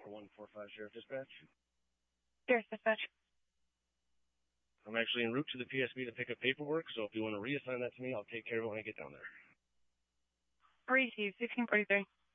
4145 Sheriff Dispatch. Sheriff Dispatch. I'm actually en route to the PSB to pick up paperwork, so if you want to reassign that to me, I'll take care of it when I get down there. Receive 1643.